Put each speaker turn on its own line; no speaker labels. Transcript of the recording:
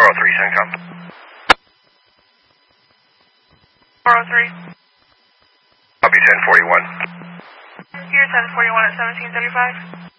403, CENTCOM.
403.
Copy 1041.
Here's 1041 at 1735.